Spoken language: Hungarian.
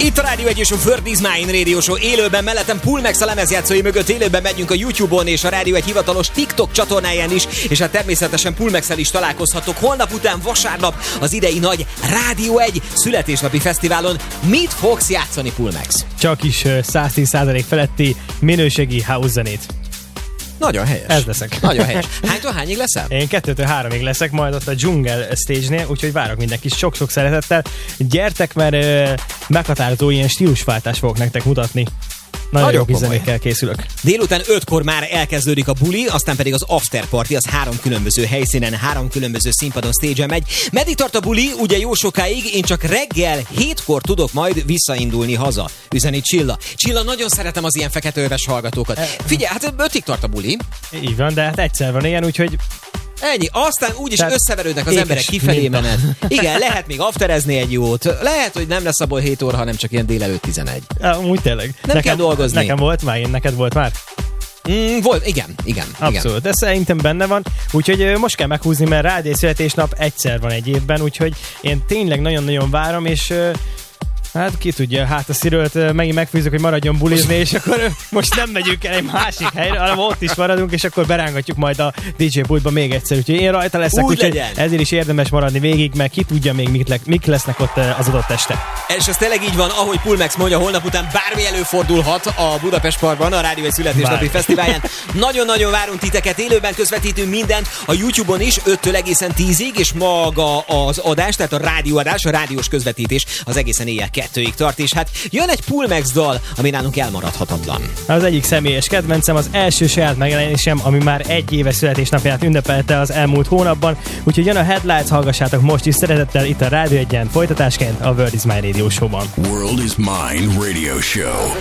Itt a Rádió 1 és a World is Mine Radio Show élőben, mellettem Pulmex a lemezjátszói mögött, élőben megyünk a YouTube-on és a Rádió 1 hivatalos TikTok csatornáján is, és hát természetesen Pulmexel is találkozhatok holnap után vasárnap az idei nagy Rádió 1 születésnapi fesztiválon. Mit fogsz játszani, Pulmex? Csak is 110% feletti minőségi house zenét. Nagyon helyes. Ez leszek. Nagyon helyes. Hánytól hányig leszel? Én 2-3-ig leszek, majd ott a Jungle Stage-nél, úgyhogy várok mindenkit sok-sok szeretettel. Gyertek, mert meghatározó ilyen stílusváltást fogok nektek mutatni. Nagyon jó zenékkel készülök. Délután 5-kor már elkezdődik a buli, aztán pedig az after party, az 3 különböző helyszínen, 3 különböző színpadon, stage-en megy. Meddig tart a buli? Ugye jó sokáig, én csak reggel 7-kor tudok majd visszaindulni haza. Üzeni Csilla. Csilla, nagyon szeretem az ilyen feketeöves hallgatókat. Figyelj, hát 5-ig tart a buli. Így van, de hát egyszer van ilyen, úgyhogy... Ennyi, aztán úgyis összeverődnek az emberek kifelé menet. Igen, lehet még afterezni egy jót. Lehet, hogy nem lesz abból 7 óra, hanem csak ilyen délelőtt 11. Úgy tényleg. Nem kell dolgozni. Nekem volt már, neked volt már? Volt, igen. Abszolút, de szerintem benne van. Úgyhogy most kell meghúzni, mert Rádió születésnap egyszer van egy évben, úgyhogy én tényleg nagyon-nagyon várom, és... Hát ki tudja, hát a Szirölt megint megfűzök, hogy maradjon bulizni, és akkor most nem megyünk el egy másik helyre, hanem ott is maradunk, és akkor berángatjuk majd a DJ pultba még egyszer. Úgyhogy én rajta leszek, úgyhogy ezért is érdemes maradni végig, mert ki tudja még mik lesznek ott az adott este. És ez tényleg így van, ahogy Pulmex mondja, holnap után bármi előfordulhat a Budapest Parkban, a Rádió 1 születésnapi fesztiválján. Nagyon-nagyon várunk titeket, élőben közvetítünk mindent a YouTube-on is 5-től egészen 10-ig, és maga az adás, tehát a rádióadás, a rádiós közvetítés az egészen éjjel 2-ig tart, és hát jön egy Pulmex dal, ami nálunk elmaradhatatlan. Az egyik személyes kedvencem, az első saját megjelenésem, ami már 1 éves születésnapját ünnepelte az elmúlt hónapban, úgyhogy jön a Headlights, hallgassátok most is szeretettel itt a Rádió 1-en folytatásként a World is Mine Radio Show-ban. World is Mine Radio Show.